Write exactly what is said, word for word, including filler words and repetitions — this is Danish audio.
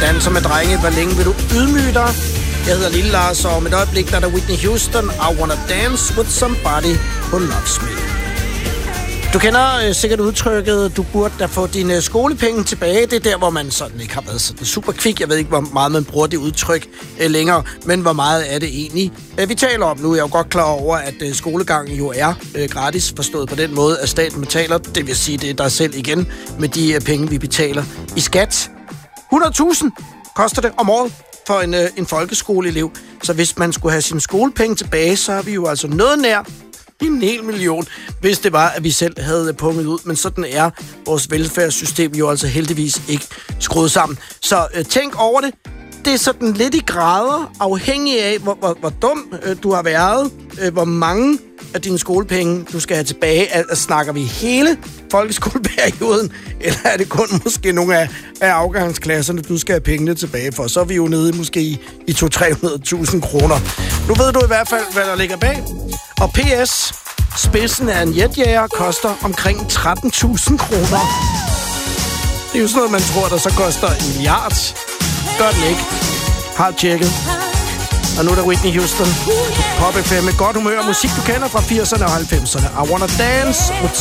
danser med drenge. Hvor længe vil du ydmyge dig? Jeg hedder Lille Lars, og om et øjeblik der er der Whitney Houston. I wanna dance with somebody who loves me. Du kender øh, sikkert udtrykket, du burde da få dine skolepenge tilbage. Det er der, hvor man sådan ikke har været sådan super kvik. Jeg ved ikke, hvor meget man bruger det udtryk øh, længere, men hvor meget er det egentlig, øh, vi taler om nu. Jeg er jo godt klar over, at øh, skolegangen jo er øh, gratis, forstået på den måde, at staten betaler. Det vil sige, det er dig selv igen med de øh, penge, vi betaler i skat. hundrede tusind koster det om året for en, øh, en folkeskoleelev. Så hvis man skulle have sine skolepenge tilbage, så har vi jo altså noget nær en hel million, hvis det var, at vi selv havde punget ud. Men sådan er vores velfærdssystem jo altså heldigvis ikke skruet sammen. Så øh, tænk over det. Det er sådan lidt i grader, afhængig af, hvor, hvor, hvor dum øh, du har været, øh, hvor mange af dine skolepenge, du skal have tilbage. Altså, snakker vi hele folkeskoleperioden, eller er det kun måske nogle af, af afgangsklasserne, du skal have pengene tilbage for? Så er vi jo nede måske i, i to til tre hundrede tusind kroner. Nu ved du i hvert fald, hvad der ligger bag. Og P S, spidsen af en jetjæger koster omkring tretten tusind kroner. Det er jo sådan noget, man tror, der så koster en milliard. Gør den ikke. Har tjekket. Og nu er der Whitney Houston. Pop F M med godt humør og musik, du kender fra firserne og halvfemserne. I wanna dance with